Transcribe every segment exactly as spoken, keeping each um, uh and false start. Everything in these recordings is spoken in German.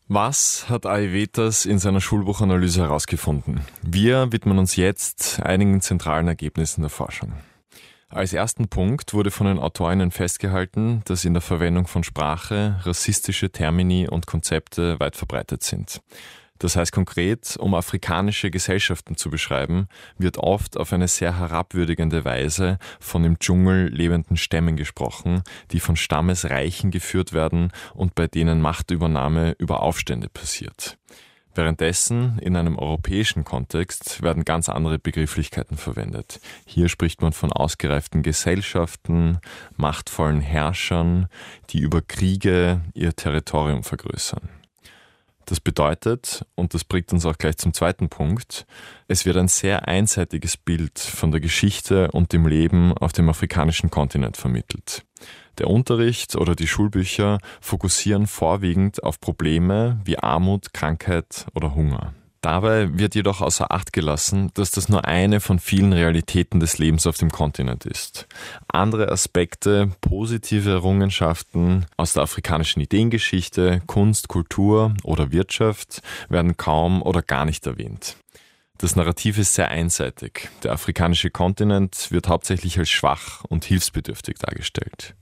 Was hat Aevetas in seiner Schulbuchanalyse herausgefunden? Wir widmen uns jetzt einigen zentralen Ergebnissen der Forschung. Als ersten Punkt wurde von den AutorInnen festgehalten, dass in der Verwendung von Sprache rassistische Termini und Konzepte weit verbreitet sind. Das heißt konkret, um afrikanische Gesellschaften zu beschreiben, wird oft auf eine sehr herabwürdigende Weise von im Dschungel lebenden Stämmen gesprochen, die von Stammesreichen geführt werden und bei denen Machtübernahme über Aufstände passiert. Währenddessen, in einem europäischen Kontext, werden ganz andere Begrifflichkeiten verwendet. Hier spricht man von ausgereiften Gesellschaften, machtvollen Herrschern, die über Kriege ihr Territorium vergrößern. Das bedeutet, und das bringt uns auch gleich zum zweiten Punkt, es wird ein sehr einseitiges Bild von der Geschichte und dem Leben auf dem afrikanischen Kontinent vermittelt. Der Unterricht oder die Schulbücher fokussieren vorwiegend auf Probleme wie Armut, Krankheit oder Hunger. Dabei wird jedoch außer Acht gelassen, dass das nur eine von vielen Realitäten des Lebens auf dem Kontinent ist. Andere Aspekte, positive Errungenschaften aus der afrikanischen Ideengeschichte, Kunst, Kultur oder Wirtschaft werden kaum oder gar nicht erwähnt. Das Narrativ ist sehr einseitig. Der afrikanische Kontinent wird hauptsächlich als schwach und hilfsbedürftig dargestellt.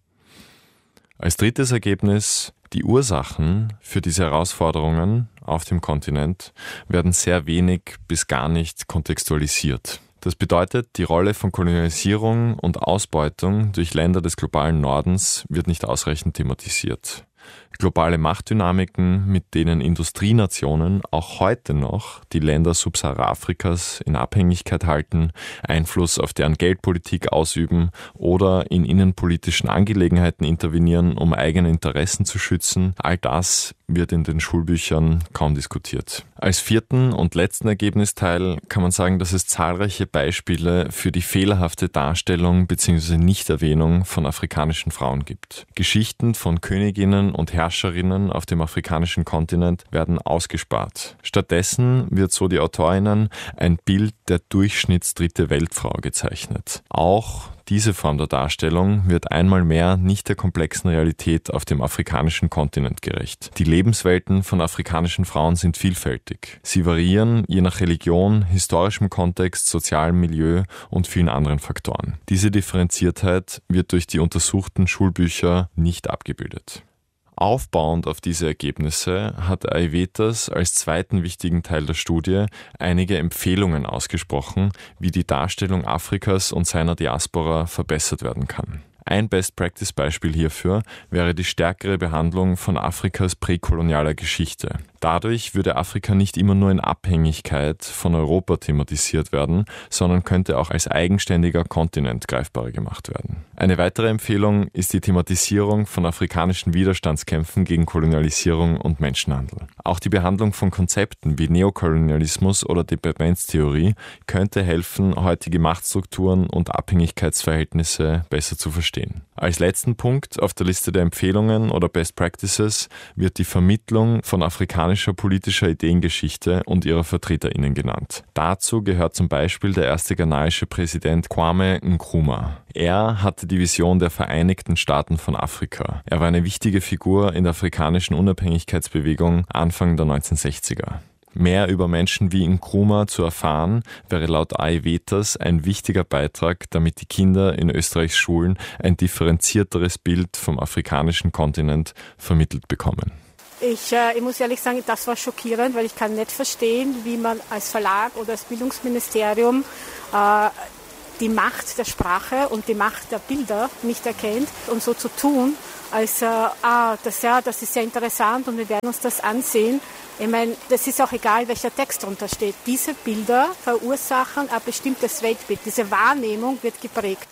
Als drittes Ergebnis: Die Ursachen für diese Herausforderungen auf dem Kontinent werden sehr wenig bis gar nicht kontextualisiert. Das bedeutet, die Rolle von Kolonialisierung und Ausbeutung durch Länder des globalen Nordens wird nicht ausreichend thematisiert. Globale Machtdynamiken, mit denen Industrienationen auch heute noch die Länder Subsahara-Afrikas in Abhängigkeit halten, Einfluss auf deren Geldpolitik ausüben oder in innenpolitischen Angelegenheiten intervenieren, um eigene Interessen zu schützen, all das wird in den Schulbüchern kaum diskutiert. Als vierten und letzten Ergebnisteil kann man sagen, dass es zahlreiche Beispiele für die fehlerhafte Darstellung bzw. Nichterwähnung von afrikanischen Frauen gibt. Geschichten von Königinnen und Herrscherinnen auf dem afrikanischen Kontinent werden ausgespart. Stattdessen wird, so die AutorInnen, ein Bild der Durchschnitts-Dritte Weltfrau gezeichnet. Auch diese Form der Darstellung wird einmal mehr nicht der komplexen Realität auf dem afrikanischen Kontinent gerecht. Die Lebenswelten von afrikanischen Frauen sind vielfältig. Sie variieren je nach Religion, historischem Kontext, sozialem Milieu und vielen anderen Faktoren. Diese Differenziertheit wird durch die untersuchten Schulbücher nicht abgebildet. Aufbauend auf diese Ergebnisse hat Aevetas als zweiten wichtigen Teil der Studie einige Empfehlungen ausgesprochen, wie die Darstellung Afrikas und seiner Diaspora verbessert werden kann. Ein Best-Practice-Beispiel hierfür wäre die stärkere Behandlung von Afrikas präkolonialer Geschichte. Dadurch würde Afrika nicht immer nur in Abhängigkeit von Europa thematisiert werden, sondern könnte auch als eigenständiger Kontinent greifbarer gemacht werden. Eine weitere Empfehlung ist die Thematisierung von afrikanischen Widerstandskämpfen gegen Kolonialisierung und Menschenhandel. Auch die Behandlung von Konzepten wie Neokolonialismus oder Dependenztheorie könnte helfen, heutige Machtstrukturen und Abhängigkeitsverhältnisse besser zu verstehen. Als letzten Punkt auf der Liste der Empfehlungen oder Best Practices wird die Vermittlung von afrikanischer politischer Ideengeschichte und ihrer VertreterInnen genannt. Dazu gehört zum Beispiel der erste ghanaische Präsident Kwame Nkrumah. Er hatte die Vision der Vereinigten Staaten von Afrika. Er war eine wichtige Figur in der afrikanischen Unabhängigkeitsbewegung Anfang der neunzehnhundertsechziger. Mehr über Menschen wie Nkrumah zu erfahren, wäre laut Aevetas ein wichtiger Beitrag, damit die Kinder in Österreichs Schulen ein differenzierteres Bild vom afrikanischen Kontinent vermittelt bekommen. Ich, äh, ich muss ehrlich sagen, das war schockierend, weil ich kann nicht verstehen, wie man als Verlag oder als Bildungsministerium äh, die Macht der Sprache und die Macht der Bilder nicht erkennt und so zu tun, als äh, ah, das, ja, das ist sehr interessant und wir werden uns das ansehen. Ich meine, das ist auch egal, welcher Text drunter steht. Diese Bilder verursachen ein bestimmtes Weltbild. Diese Wahrnehmung wird geprägt.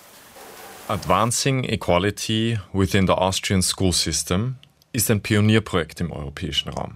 Advancing Equality within the Austrian School System ist ein Pionierprojekt im europäischen Raum.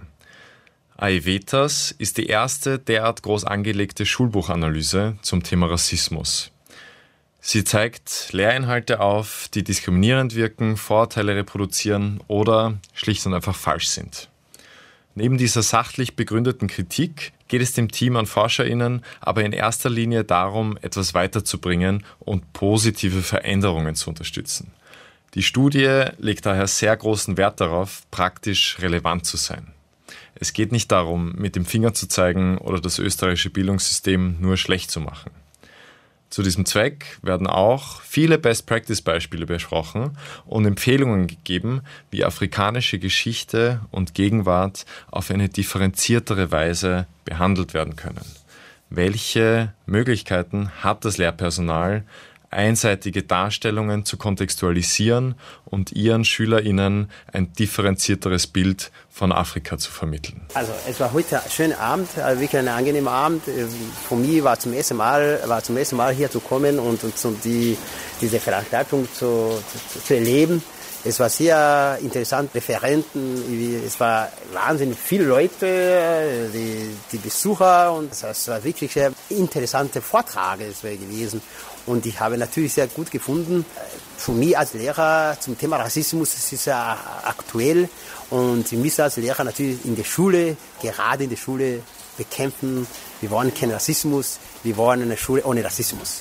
Aevetas ist die erste derart groß angelegte Schulbuchanalyse zum Thema Rassismus. Sie zeigt Lehrinhalte auf, die diskriminierend wirken, Vorurteile reproduzieren oder schlicht und einfach falsch sind. Neben dieser sachlich begründeten Kritik geht es dem Team an ForscherInnen aber in erster Linie darum, etwas weiterzubringen und positive Veränderungen zu unterstützen. Die Studie legt daher sehr großen Wert darauf, praktisch relevant zu sein. Es geht nicht darum, mit dem Finger zu zeigen oder das österreichische Bildungssystem nur schlecht zu machen. Zu diesem Zweck werden auch viele Best-Practice-Beispiele besprochen und Empfehlungen gegeben, wie afrikanische Geschichte und Gegenwart auf eine differenziertere Weise behandelt werden können. Welche Möglichkeiten hat das Lehrpersonal, einseitige Darstellungen zu kontextualisieren und ihren SchülerInnen ein differenzierteres Bild von Afrika zu vermitteln? Also es war heute ein schöner Abend, wirklich ein angenehmer Abend. Für mich war zum ersten Mal, war zum ersten Mal hier zu kommen und, und so die, diese Veranstaltung zu, zu, zu erleben. Es war sehr interessant, Referenten, es war wahnsinnig viele Leute, die, die Besucher, und es war wirklich ein interessanter Vortrag gewesen. Und ich habe natürlich sehr gut gefunden, für mich als Lehrer zum Thema Rassismus, es ist ja aktuell, und wir müssen als Lehrer natürlich in der Schule, gerade in der Schule, bekämpfen. Wir wollen keinen Rassismus, wir wollen eine Schule ohne Rassismus.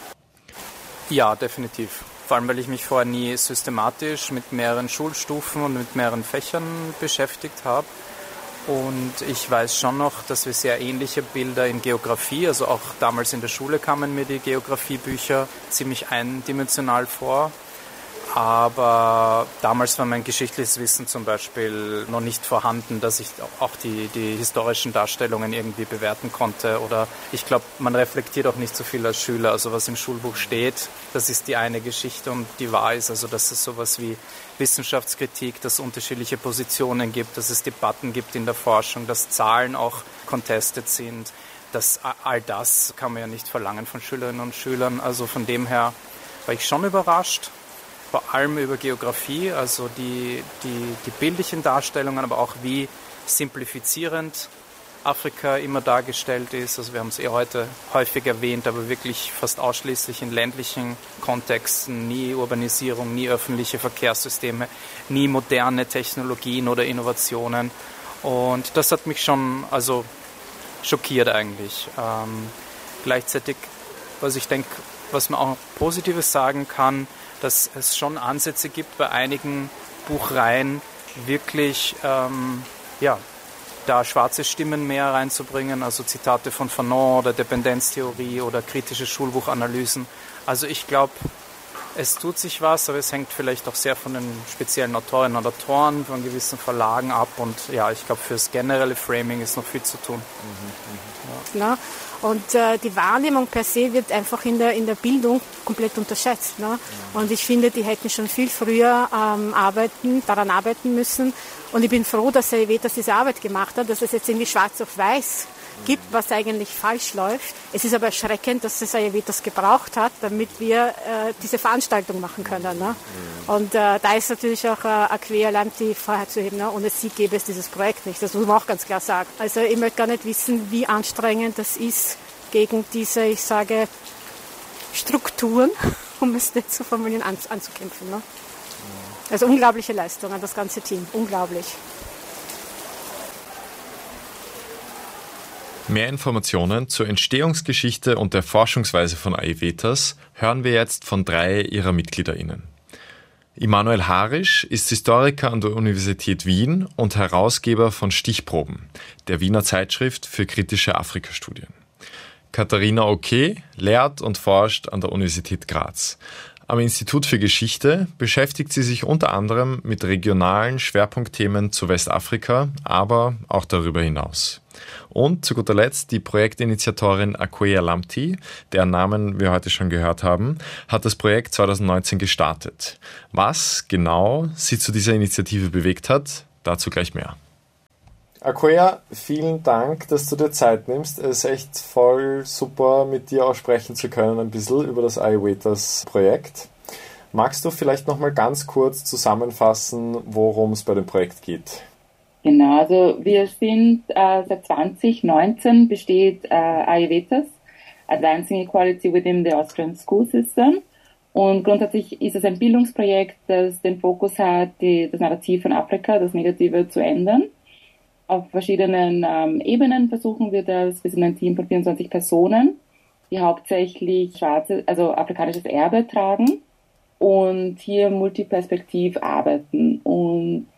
Ja, definitiv. Vor allem, weil ich mich vorher nie systematisch mit mehreren Schulstufen und mit mehreren Fächern beschäftigt habe. Und ich weiß schon noch, dass wir sehr ähnliche Bilder in Geografie, also auch damals in der Schule kamen mir die Geografiebücher ziemlich eindimensional vor. Aber damals war mein geschichtliches Wissen zum Beispiel noch nicht vorhanden, dass ich auch die, die historischen Darstellungen irgendwie bewerten konnte. Oder ich glaube, man reflektiert auch nicht so viel als Schüler. Also was im Schulbuch steht, das ist die eine Geschichte und die wahr ist. Also dass es sowas wie Wissenschaftskritik, dass es unterschiedliche Positionen gibt, dass es Debatten gibt in der Forschung, dass Zahlen auch contested sind. Das, all das kann man ja nicht verlangen von Schülerinnen und Schülern. Also von dem her war ich schon überrascht. Vor allem über Geografie, also die, die, die bildlichen Darstellungen, aber auch wie simplifizierend Afrika immer dargestellt ist. Also wir haben es eh heute häufig erwähnt, aber wirklich fast ausschließlich in ländlichen Kontexten, nie Urbanisierung, nie öffentliche Verkehrssysteme, nie moderne Technologien oder Innovationen. Und das hat mich schon also schockiert eigentlich. Ähm, gleichzeitig, was ich denke, was man auch Positives sagen kann, dass es schon Ansätze gibt, bei einigen Buchreihen wirklich ähm, ja, da schwarze Stimmen mehr reinzubringen, also Zitate von Fanon oder Dependenztheorie oder kritische Schulbuchanalysen. Also ich glaube, es tut sich was, aber es hängt vielleicht auch sehr von den speziellen Autorinnen und Autoren, von gewissen Verlagen ab. Und ja, ich glaube, fürs generelle Framing ist noch viel zu tun. Mhm, ja. Und äh, die Wahrnehmung per se wird einfach in der, in der Bildung komplett unterschätzt. Ne? Und ich finde, die hätten schon viel früher ähm, arbeiten, daran arbeiten müssen. Und ich bin froh, dass Herr Ivetas diese Arbeit gemacht hat, dass es jetzt irgendwie schwarz auf weiß gibt, was eigentlich falsch läuft. Es ist aber erschreckend, dass es Herr Ivetas gebraucht hat, damit wir äh, diese Veranstaltung machen können. Ne? Und äh, da ist natürlich auch äh, Akweya Lamti vorherzuheben. Ne? Ohne sie gäbe es dieses Projekt nicht. Das muss man auch ganz klar sagen. Also ich möchte gar nicht wissen, wie anstrengend das ist, gegen diese, ich sage, Strukturen, um es nicht zu formulieren, an, anzukämpfen. Ne? Also unglaubliche Leistung an das ganze Team. Unglaublich. Mehr Informationen zur Entstehungsgeschichte und der Forschungsweise von Ivetas hören wir jetzt von drei ihrer MitgliederInnen. Immanuel Harisch ist Historiker an der Universität Wien und Herausgeber von Stichproben, der Wiener Zeitschrift für kritische Afrikastudien. Katharina Oke lehrt und forscht an der Universität Graz. Am Institut für Geschichte beschäftigt sie sich unter anderem mit regionalen Schwerpunktthemen zu Westafrika, aber auch darüber hinaus. Und zu guter Letzt die Projektinitiatorin Akweya Lamti, deren Namen wir heute schon gehört haben, hat das Projekt zwanzig neunzehn gestartet. Was genau sie zu dieser Initiative bewegt hat, dazu gleich mehr. Akweya, vielen Dank, dass du dir Zeit nimmst. Es ist echt voll super, mit dir auch sprechen zu können, ein bisschen über das Ivetas-Projekt. Magst du vielleicht nochmal ganz kurz zusammenfassen, worum es bei dem Projekt geht? Genau, also wir sind äh, seit zwanzig neunzehn besteht äh, Ivetas, Advancing Equality Within the Austrian School System. Und grundsätzlich ist es ein Bildungsprojekt, das den Fokus hat, die, das Narrativ von Afrika, das Negative, zu ändern. Auf verschiedenen ähm, Ebenen versuchen wir das. Wir sind ein Team von vierundzwanzig Personen, die hauptsächlich schwarze, also afrikanisches Erbe tragen und hier multiperspektiv arbeiten. Und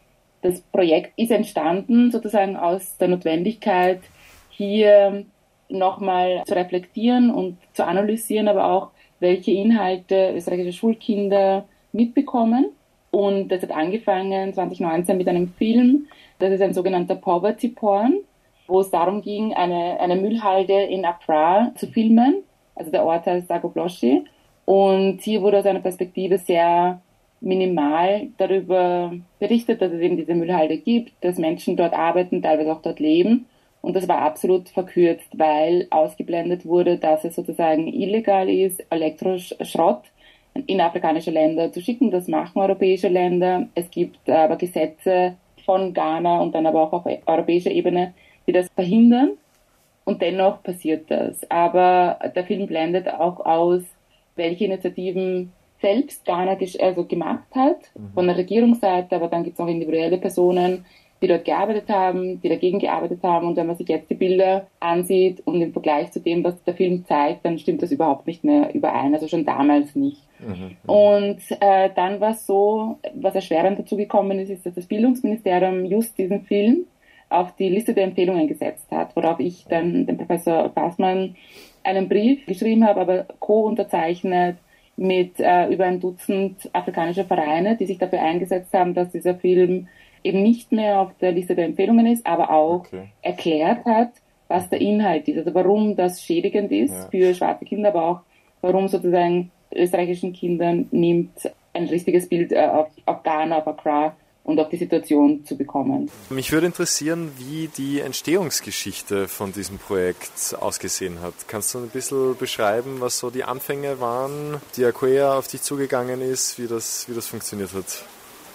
Das Projekt ist entstanden sozusagen aus der Notwendigkeit, hier nochmal zu reflektieren und zu analysieren, aber auch, welche Inhalte österreichische Schulkinder mitbekommen. Und das hat angefangen zwanzig neunzehn mit einem Film, das ist ein sogenannter Poverty Porn, wo es darum ging, eine, eine Müllhalde in Accra zu filmen. Also der Ort heißt Agbogbloshie. Und hier wurde aus einer Perspektive sehr minimal darüber berichtet, dass es eben diese Müllhalde gibt, dass Menschen dort arbeiten, teilweise auch dort leben. Und das war absolut verkürzt, weil ausgeblendet wurde, dass es sozusagen illegal ist, Elektroschrott in afrikanische Länder zu schicken. Das machen europäische Länder. Es gibt aber Gesetze von Ghana und dann aber auch auf europäischer Ebene, die das verhindern. Und dennoch passiert das. Aber der Film blendet auch aus, welche Initiativen selbst Ghana also gemacht hat, mhm. von der Regierungsseite, aber dann gibt es auch individuelle Personen, die dort gearbeitet haben, die dagegen gearbeitet haben. Und wenn man sich jetzt die Bilder ansieht und im Vergleich zu dem, was der Film zeigt, dann stimmt das überhaupt nicht mehr überein, also schon damals nicht. Mhm. Und äh, dann war es so, was erschwerend dazugekommen ist, ist, dass das Bildungsministerium just diesen Film auf die Liste der Empfehlungen gesetzt hat, worauf ich dann dem Professor Fassmann einen Brief geschrieben habe, aber co-unterzeichnet mit äh, über ein Dutzend afrikanischer Vereine, die sich dafür eingesetzt haben, dass dieser Film eben nicht mehr auf der Liste der Empfehlungen ist, aber auch okay. erklärt hat, was der Inhalt ist, also warum das schädigend ist ja. für schwarze Kinder, aber auch warum sozusagen österreichischen Kindern nimmt, ein richtiges Bild äh, auf, auf Ghana, auf Accra und auf die Situation zu bekommen. Mich würde interessieren, wie die Entstehungsgeschichte von diesem Projekt ausgesehen hat. Kannst du ein bisschen beschreiben, was so die Anfänge waren, die Acquea auf dich zugegangen ist, wie das, wie das funktioniert hat?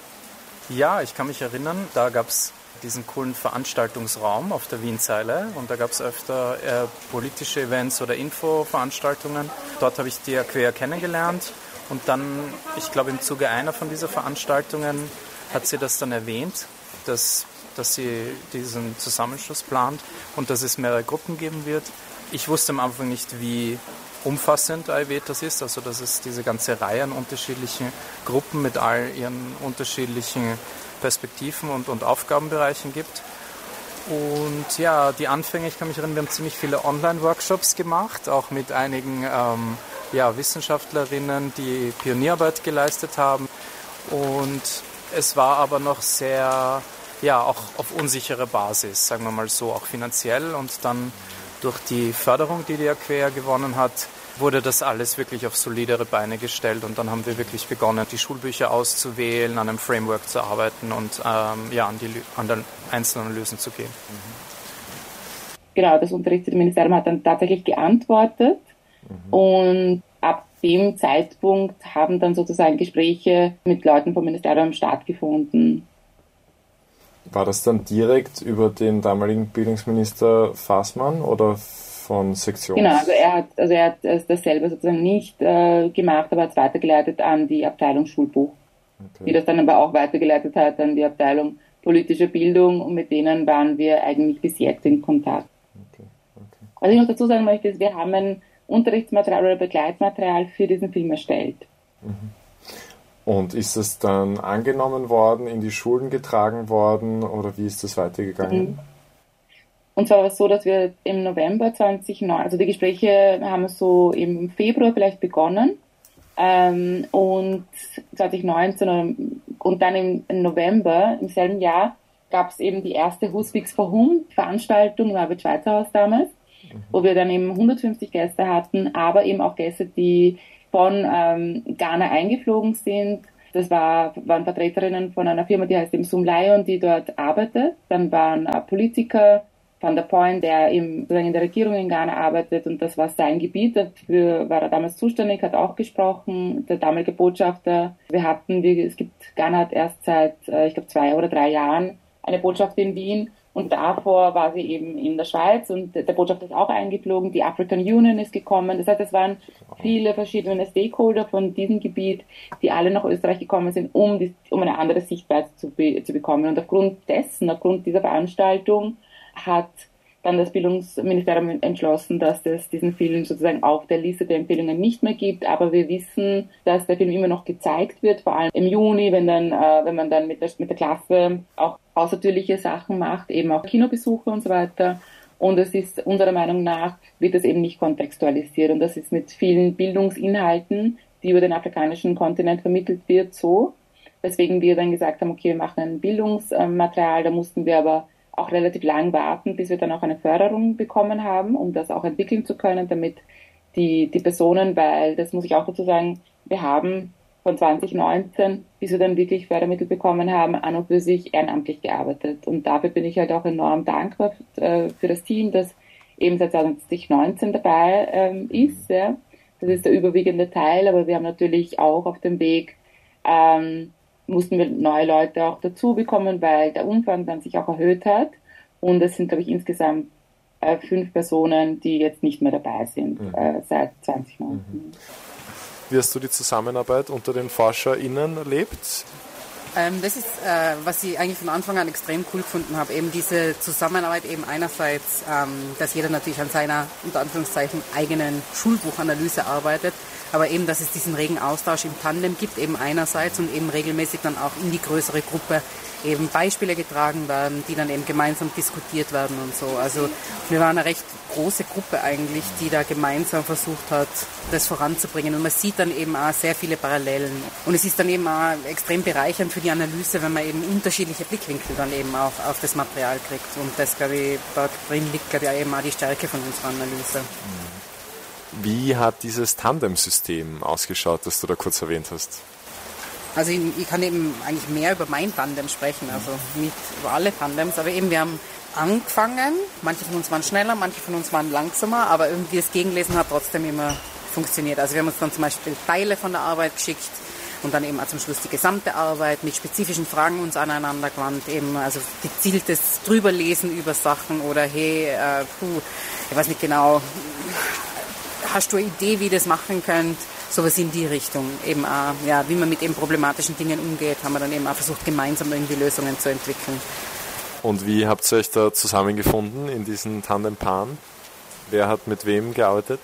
Ja, ich kann mich erinnern, da gab es diesen coolen Veranstaltungsraum auf der Wienzeile und da gab es öfter äh, politische Events oder Infoveranstaltungen. Dort habe ich die Acquea kennengelernt und dann, ich glaube im Zuge einer von dieser Veranstaltungen hat sie das dann erwähnt, dass, dass sie diesen Zusammenschluss plant und dass es mehrere Gruppen geben wird. Ich wusste am Anfang nicht, wie umfassend Ayurvedas ist, also dass es diese ganze Reihe an unterschiedlichen Gruppen mit all ihren unterschiedlichen Perspektiven und, und Aufgabenbereichen gibt. Und ja, die Anfänge, ich kann mich erinnern, wir haben ziemlich viele Online-Workshops gemacht, auch mit einigen ähm, ja, Wissenschaftlerinnen, die Pionierarbeit geleistet haben. Und es war aber noch sehr, ja, auch auf unsichere Basis, sagen wir mal so, auch finanziell. Und dann durch die Förderung, die die Acquea gewonnen hat, wurde das alles wirklich auf solidere Beine gestellt und dann haben wir wirklich begonnen, die Schulbücher auszuwählen, an einem Framework zu arbeiten und ähm, ja, an die an den einzelnen Analysen zu gehen. Genau, das Unterrichtsministerium hat dann tatsächlich geantwortet mhm. und ab dem Zeitpunkt haben dann sozusagen Gespräche mit Leuten vom Ministerium stattgefunden. War das dann direkt über den damaligen Bildungsminister Fassmann oder von Sektions? Genau, also er hat, also er hat das selber sozusagen nicht äh, gemacht, aber hat es weitergeleitet an die Abteilung Schulbuch, okay. die das dann aber auch weitergeleitet hat an die Abteilung politische Bildung und mit denen waren wir eigentlich bis jetzt in Kontakt. Okay. Okay. Was ich noch dazu sagen möchte, ist, wir haben ein Unterrichtsmaterial oder Begleitmaterial für diesen Film erstellt. Mhm. Und ist es dann angenommen worden, in die Schulen getragen worden oder wie ist das weitergegangen? Mhm. Und zwar war es so, dass wir im November zwanzig neunzehn, also die Gespräche haben so im Februar vielleicht begonnen ähm, und zwanzig neunzehn und dann im November im selben Jahr gab es eben die erste Husviks for Whom Veranstaltung im Albert-Schweitzer-Haus damals, mhm. wo wir dann eben hundertfünfzig Gäste hatten, aber eben auch Gäste, die von ähm, Ghana eingeflogen sind. Das war, waren Vertreterinnen von einer Firma, die heißt eben Zoom Lion, die dort arbeitet. Dann waren äh, Politiker, Van der Point, der im, in der Regierung in Ghana arbeitet und das war sein Gebiet. Dafür war er damals zuständig, hat auch gesprochen, der damalige Botschafter. Wir hatten, wie, es gibt, Ghana hat erst seit, äh, ich glaube, zwei oder drei Jahren eine Botschaft in Wien. Und davor war sie eben in der Schweiz und der Botschafter ist auch eingeflogen, die African Union ist gekommen. Das heißt, es waren viele verschiedene Stakeholder von diesem Gebiet, die alle nach Österreich gekommen sind, um, die, um eine andere Sichtweise zu, be, zu bekommen. Und aufgrund dessen, aufgrund dieser Veranstaltung hat dann das Bildungsministerium entschlossen, dass es diesen Film sozusagen auf der Liste der Empfehlungen nicht mehr gibt. Aber wir wissen, dass der Film immer noch gezeigt wird, vor allem im Juni, wenn dann, äh, wenn man dann mit der, mit der Klasse auch außertürliche Sachen macht, eben auch Kinobesuche und so weiter. Und es ist unserer Meinung nach, wird das eben nicht kontextualisiert. Und das ist mit vielen Bildungsinhalten, die über den afrikanischen Kontinent vermittelt wird, so. Weswegen wir dann gesagt haben, okay, wir machen ein Bildungsmaterial, da mussten wir aber auch relativ lang warten, bis wir dann auch eine Förderung bekommen haben, um das auch entwickeln zu können, damit die, die Personen, weil, das muss ich auch dazu sagen, wir haben von zwanzig neunzehn, bis wir dann wirklich Fördermittel bekommen haben, an und für sich ehrenamtlich gearbeitet. Und dafür bin ich halt auch enorm dankbar äh, für das Team, das eben seit zwanzig neunzehn dabei ähm, ist. Ja. Das ist der überwiegende Teil, aber wir haben natürlich auch auf dem Weg ähm, mussten wir neue Leute auch dazu bekommen, weil der Umfang dann sich auch erhöht hat. Und es sind, glaube ich, insgesamt äh, fünf Personen, die jetzt nicht mehr dabei sind, mhm. äh, seit zwanzig neunzehn. Mhm. Wie hast du die Zusammenarbeit unter den ForscherInnen erlebt? Ähm, das ist, äh, was ich eigentlich von Anfang an extrem cool gefunden habe, eben diese Zusammenarbeit eben einerseits, ähm, dass jeder natürlich an seiner, unter Anführungszeichen, eigenen Schulbuchanalyse arbeitet, aber eben, dass es diesen regen Austausch im Tandem gibt, eben einerseits und eben regelmäßig dann auch in die größere Gruppe eben Beispiele getragen werden, die dann eben gemeinsam diskutiert werden und so. Also wir waren eine recht große Gruppe eigentlich, die da gemeinsam versucht hat, das voranzubringen. Und man sieht dann eben auch sehr viele Parallelen. Und es ist dann eben auch extrem bereichernd für die Analyse, wenn man eben unterschiedliche Blickwinkel dann eben auch auf das Material kriegt. Und das, glaube ich, da drin liegt, glaube ich, eben auch die Stärke von unserer Analyse. Wie hat dieses Tandem-System ausgeschaut, das du da kurz erwähnt hast? Also ich, ich kann eben eigentlich mehr über mein Tandem sprechen, also nicht über alle Tandems, aber eben wir haben angefangen, manche von uns waren schneller, manche von uns waren langsamer, aber irgendwie das Gegenlesen hat trotzdem immer funktioniert. Also wir haben uns dann zum Beispiel Teile von der Arbeit geschickt und dann eben auch zum Schluss die gesamte Arbeit mit spezifischen Fragen uns aneinander gewandt, eben also gezieltes Drüberlesen über Sachen oder hey, äh, puh, ich weiß nicht genau, hast du eine Idee, wie ihr das machen könnt? Sowas in die Richtung, eben auch, ja, wie man mit eben problematischen Dingen umgeht, haben wir dann eben auch versucht, gemeinsam irgendwie Lösungen zu entwickeln. Und wie habt ihr euch da zusammengefunden in diesen Tandempaaren? Wer hat mit wem gearbeitet?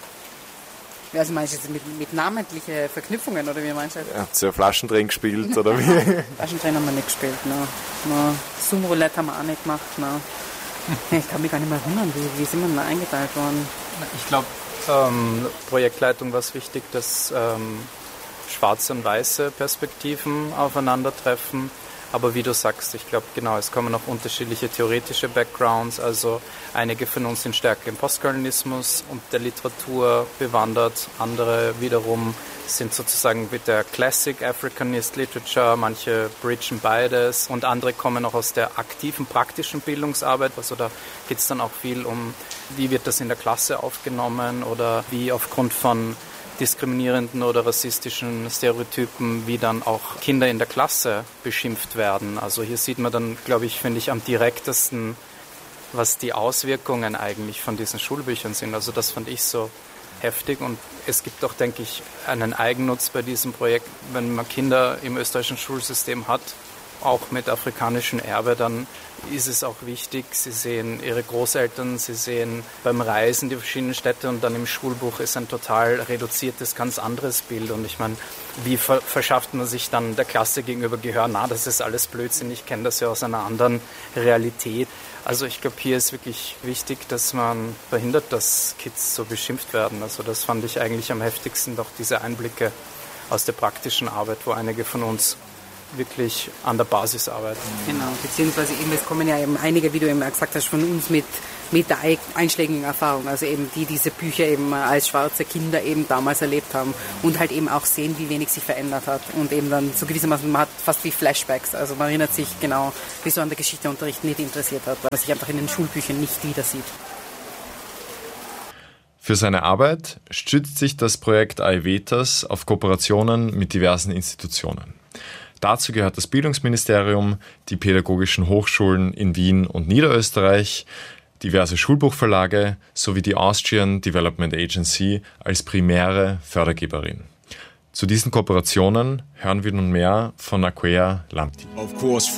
Ja, also meinst du jetzt mit, mit namentlichen Verknüpfungen, oder wie meinst du das? Habt ihr Flaschendrehen gespielt, oder wie? Flaschendrehen haben wir nicht gespielt, nein. No. Zoom-Roulette haben wir auch nicht gemacht, nein. Ich kann mich gar nicht mehr erinnern, wie, wie sind wir denn da eingeteilt worden? Ich glaube, Ähm, Projektleitung war es wichtig, dass ähm, schwarze und weiße Perspektiven aufeinandertreffen. Aber wie du sagst, ich glaube genau, es kommen noch unterschiedliche theoretische Backgrounds. Also einige von uns sind stärker im Postkolonialismus und der Literatur bewandert. Andere wiederum sind sozusagen mit der Classic Africanist Literature, manche bridgen beides und andere kommen auch aus der aktiven, praktischen Bildungsarbeit. Also da geht es dann auch viel um, wie wird das in der Klasse aufgenommen oder wie aufgrund von diskriminierenden oder rassistischen Stereotypen, wie dann auch Kinder in der Klasse beschimpft werden. Also hier sieht man dann, glaube ich, finde ich, am direktesten, was die Auswirkungen eigentlich von diesen Schulbüchern sind. Also das fand ich so heftig und es gibt auch, denke ich, einen Eigennutz bei diesem Projekt, wenn man Kinder im österreichischen Schulsystem hat, auch mit afrikanischem Erbe, dann ist es auch wichtig, sie sehen ihre Großeltern, sie sehen beim Reisen die verschiedenen Städte und dann im Schulbuch ist ein total reduziertes, ganz anderes Bild und ich meine, wie ver- verschafft man sich dann der Klasse gegenüber Gehör? Na, das ist alles Blödsinn, ich kenne das ja aus einer anderen Realität. Also ich glaube, hier ist wirklich wichtig, dass man verhindert, dass Kids so beschimpft werden. Also das fand ich eigentlich am heftigsten, doch diese Einblicke aus der praktischen Arbeit, wo einige von uns wirklich an der Basis arbeiten. Genau, beziehungsweise eben, es kommen ja eben einige, wie du eben gesagt hast, von uns mit, mit der einschlägigen Erfahrung, also eben die diese Bücher eben als schwarze Kinder eben damals erlebt haben und halt eben auch sehen, wie wenig sich verändert hat und eben dann so gewissermaßen, man hat fast wie Flashbacks, also man erinnert sich genau, wie so an der Geschichteunterricht nicht interessiert hat, weil man sich einfach in den Schulbüchern nicht wieder sieht. Für seine Arbeit stützt sich das Projekt Aevetas auf Kooperationen mit diversen Institutionen. Dazu gehört das Bildungsministerium, die pädagogischen Hochschulen in Wien und Niederösterreich, diverse Schulbuchverlage sowie die Austrian Development Agency als primäre Fördergeberin. Zu diesen Kooperationen hören wir nun mehr von Akua Lamptey.